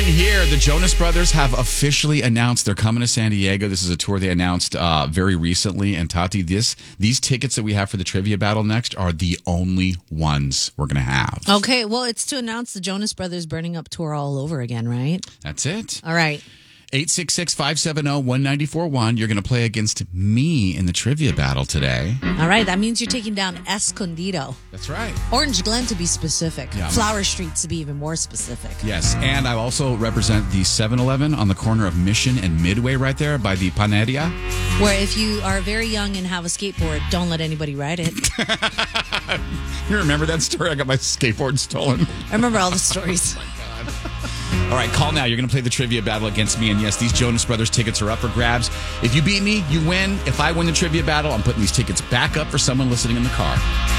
Here, the Jonas Brothers have officially announced they're coming to San Diego. This is a tour they announced very recently. And Tati, these tickets that we have for the trivia battle next are the only ones we're going to have. Okay, well, it's to announce the Jonas Brothers Burning Up tour all over again, right? That's it. All right. 866-570-1941. You're going to play against me in the trivia battle today. All right, that means you're taking down Escondido. That's right. Orange Glen to be specific. Yeah. Flower Street to be even more specific. Yes, and I also represent the 7-Eleven on the corner of Mission and Midway right there by the Paneria. Where if you are very young and have a skateboard, don't let anybody ride it. You remember that story? I got my skateboard stolen. I remember all the stories. All right, call now. You're going to play the trivia battle against me. And yes, these Jonas Brothers tickets are up for grabs. If you beat me, you win. If I win the trivia battle, I'm putting these tickets back up for someone listening in the car.